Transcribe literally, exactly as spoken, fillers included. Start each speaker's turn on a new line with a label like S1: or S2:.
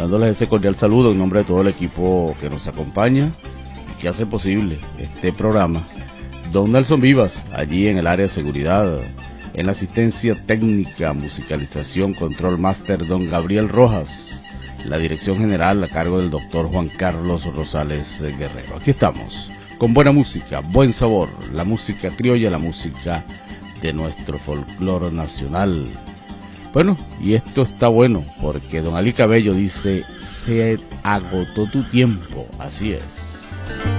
S1: dándoles ese cordial saludo en nombre de todo el equipo que nos acompaña y que hace posible este programa. Don Nelson Vivas, allí en el área de seguridad, en la asistencia técnica, musicalización, control máster, don Gabriel Rojas, la dirección general a cargo del doctor Juan Carlos Rosales Guerrero. Aquí estamos, con buena música, buen sabor, la música criolla, la música de nuestro folclore nacional. Bueno, y esto está bueno, porque don Ali Cabello dice, se agotó tu tiempo, así es.